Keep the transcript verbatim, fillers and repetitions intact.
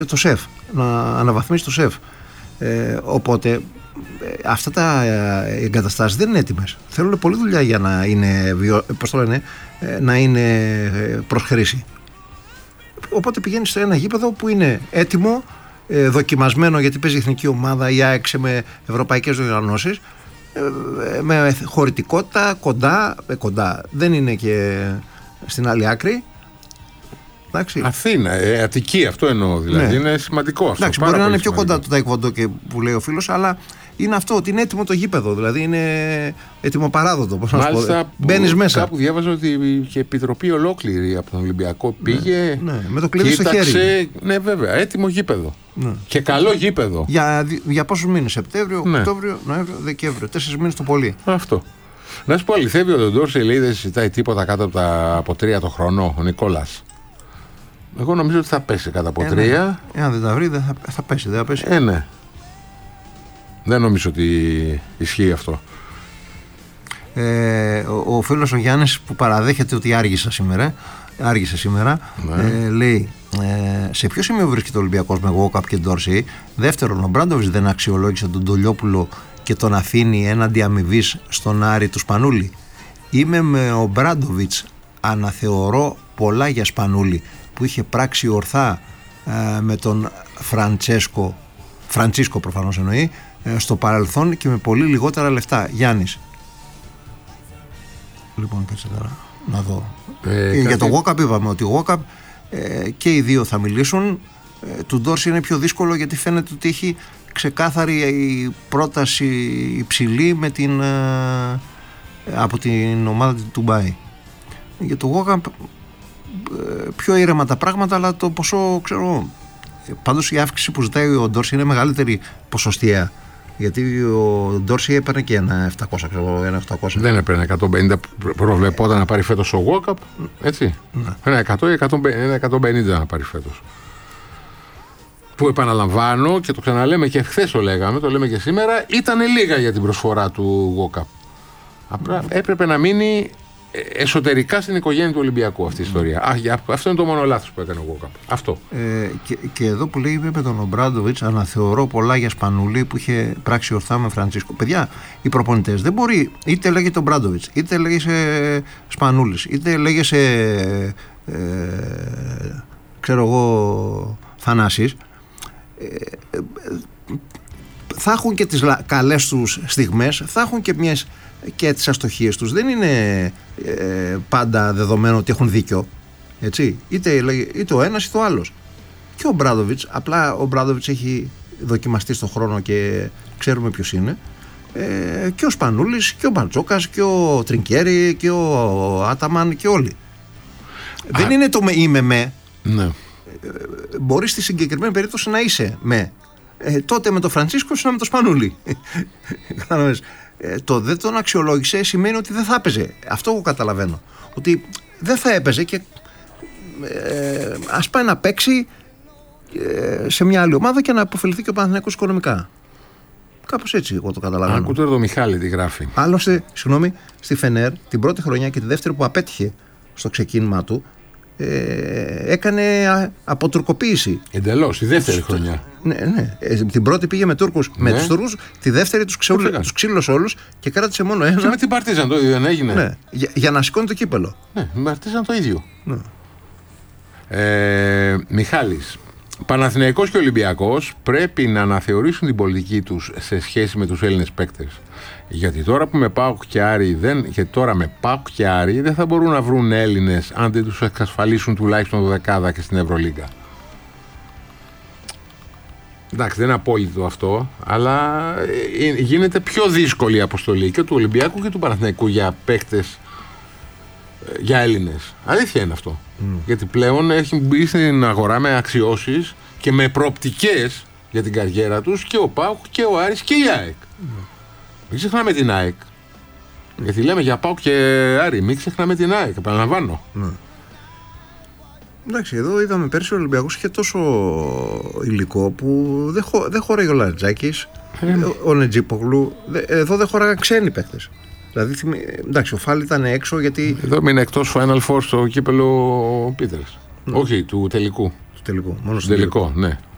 το ΣΕΦ, να αναβαθμίσει το ΣΕΦ. Ε, οπότε ε, αυτά τα ε, εγκαταστάσεις δεν είναι έτοιμες. Θέλουν πολλή δουλειά για να είναι, πώς το λένε, ε, να είναι ε, προς χρήση. Οπότε πηγαίνει σε ένα γήπεδο που είναι έτοιμο, ε, δοκιμασμένο, γιατί παίζει εθνική ομάδα, η ΑΕΚ με ευρωπαϊκές οργανώσεις, ε, με χωρητικότητα κοντά, ε, κοντά. Δεν είναι και στην άλλη άκρη. Εντάξει. Αθήνα, ε, Αττική, αυτό εννοώ δηλαδή. Ναι. Είναι σημαντικό αυτό. Εντάξει, μπορεί να είναι πιο κοντά το ταϊκβοντό και που λέει ο φίλος, αλλά είναι αυτό, ότι είναι έτοιμο το γήπεδο. Δηλαδή είναι έτοιμο παράδοτο. Πώς να σου πω. Μπαίνεις μέσα. Κάπου διάβαζα ότι και επιτροπή ολόκληρη από τον Ολυμπιακό πήγε. Ναι, ναι, με το κλειδί στο χέρι. Ναι, βέβαια, έτοιμο γήπεδο. Ναι. Και καλό γήπεδο. Για, για πόσους μήνες, Σεπτέμβριο, ναι. Οκτώβριο, Νοέμβριο, Δεκέμβριο. Τέσσερις μήνες το πολύ. Αυτό. Να σου πω, αληθεύει ότι ο Ντόρσεϊ λέει δεν συζητάει τίποτα κάτω από, τα, από τρία το χρόνο, ο Νικόλας. Εγώ νομίζω ότι θα πέσει κάτω από τρία. Ε, ναι. Εάν δεν τα βρει, δεν θα, θα πέσει. Δεν θα πέσει. Ε, ναι. Δεν νομίζω ότι ισχύει αυτό. Ε, ο, ο φίλος ο Γιάννης που παραδέχεται ότι άργησα σήμερα, άργησε σήμερα, ναι. ε, λέει ε, σε ποιο σημείο βρίσκεται ο Ολυμπιακός με Γουόκαπ και Ντόρσεϊ? Δεύτερον, ο Μπράντοβιτς δεν αξιολόγησε τον Τολιόπουλο και τον αφήνει έναντι αμοιβής στον Άρη του Σπανούλη. Είμαι με ο Μπράντοβιτς, αναθεωρώ πολλά για Σπανούλη που είχε πράξει ορθά ε, με τον Φραντσέσκο, Φραντσίσκο προφανώς εννοεί, ε, στο παρελθόν και με πολύ λιγότερα λεφτά. Γιάννης. Λοιπόν, κάτσε τώρα να δω. Ε, ε, για κάτι... το Γουόκαπ είπαμε ότι ο Γουόκαπ ε, και οι δύο θα μιλήσουν. Ε, του Ντόρσεϊ είναι πιο δύσκολο γιατί φαίνεται ότι έχει ξεκάθαρη η πρόταση υψηλή με την, ε, από την ομάδα του Ντουμπάι. Για το Γουόκαπ πιο ήρεμα τα πράγματα, αλλά το ποσό, ξέρω, πάντως η αύξηση που ζητάει ο Ντόρσεϊ είναι μεγαλύτερη ποσοστιαία, γιατί ο Ντόρσεϊ έπαιρνε και ένα επτακόσια, ξέρω, ένα οχτακόσια. Δεν έπαιρνε εκατόν πενήντα που προβλεπόταν να πάρει φέτος ο Γουόκαπ, έτσι, ναι. Ένα εκατό ή εκατόν πενήντα να πάρει φέτος, που επαναλαμβάνω και το ξαναλέμε και χθες το λέγαμε, το λέμε και σήμερα, ήταν λίγα για την προσφορά του Γουόκαπ. Απλά έπρεπε να μείνει εσωτερικά στην οικογένεια του Ολυμπιακού αυτή η ιστορία. Α, αυτό είναι το μόνο λάθος που έκανε ο Γουόκαπ. Αυτό. Ε, και, και εδώ που λέει με τον Ομπράντοβιτς, αναθεωρώ πολλά για Σπανούλη που είχε πράξει ορθά με Φραντσίσκο. Παιδιά, οι προπονητές δεν μπορεί, είτε λέγεται Ομπράντοβιτς, είτε λέγεται Σπανούλης, είτε λέγεται ε, ξέρω εγώ Θανάσης. Ε, ε, θα έχουν και τις καλές τους στιγμές, θα έχουν και μιας και τις αστοχίες τους. Δεν είναι ε, πάντα δεδομένο ότι έχουν δίκιο, έτσι, είτε, είτε ο ένας είτε ο άλλος. Και ο Μπράντοβιτς, απλά ο Μπράντοβιτς έχει δοκιμαστεί στον χρόνο και ξέρουμε ποιος είναι, ε, και ο Σπανούλης και ο Μπαρτζόκας και ο Τρινκέρι και ο Άταμαν και όλοι. Α, δεν είναι το με είμαι με. Ναι. ε, μπορεί στη συγκεκριμένη περίπτωση να είσαι με. Ε, τότε με τον Φραντσίσκο ήσουν με τον Σπανούλη. Κατάλαβες. Ε, το δεν τον αξιολόγησε σημαίνει ότι δεν θα έπαιζε. Αυτό εγώ καταλαβαίνω. Ότι δεν θα έπαιζε και ε, ας πάει να παίξει ε, σε μια άλλη ομάδα και να αποφεληθεί και ο Παναθηναϊκός οικονομικά. Κάπως έτσι εγώ το καταλαβαίνω. Ακούτε το Μιχάλη τι γράφει. Άλλωστε, συγγνώμη, στη Φενέρ την πρώτη χρονιά και τη δεύτερη που απέτυχε στο ξεκίνημά του, Ε, έκανε αποτουρκοποίηση. Εντελώς, τη δεύτερη χρονιά. Ναι, ναι. Ε, την πρώτη πήγε με Τούρκους, ναι. με τους Τούρκους, τη δεύτερη τους, ξεούλε, τους ξύλωσε όλους και κράτησε μόνο ένα. Και με την Παρτίζαν το ίδιο δεν έγινε. Ναι, για, για να σηκώνει το κύπελο. Ναι, με την Παρτίζαν το ίδιο. Ναι. Ε, Μιχάλης, Παναθηναϊκός και Ολυμπιακός πρέπει να αναθεωρήσουν την πολιτική τους σε σχέση με τους Έλληνες παίκτες. Γιατί τώρα που με ΠΑΟΚ και Άρη δεν, και τώρα με ΠΑΟΚ και Άρη δεν θα μπορούν να βρουν Έλληνες αν δεν τους εξασφαλίσουν τουλάχιστον δεκάδα και στην Ευρωλίγκα. Εντάξει, δεν είναι απόλυτο αυτό, αλλά γίνεται πιο δύσκολη η αποστολή και του Ολυμπιακού και του Παναθηναϊκού για παίκτες, για Έλληνες. Αλήθεια είναι αυτό. Mm. Γιατί πλέον έχει μπει στην αγορά με αξιώσεις και με προοπτικές για την καριέρα τους και ο ΠΑΟΚ και ο Άρης και η ΑΕΚ. Mm. Μην ξεχνάμε την ΑΕΚ. Mm. Γιατί λέμε για ΠΑΟΚ και Άρη, μην ξεχνάμε την ΑΕΚ, επαναλαμβάνω. Mm. Εντάξει, εδώ είδαμε πέρσι ο Ολυμπιακός είχε τόσο υλικό που δεν, χω, δεν χωράει ο Λαριτζάκης, mm. ο Νετζίπογλου, εδώ δεν χωράγαν ξένοι παίκτες. Δηλαδή, εντάξει, ο Φάλ ήταν έξω γιατί. Εδώ μείνει εκτός Final Four στο κύπελο ο Πίτερς. Mm. Όχι, του τελικού. Του τελικού, μόνο στο τελικό, ναι.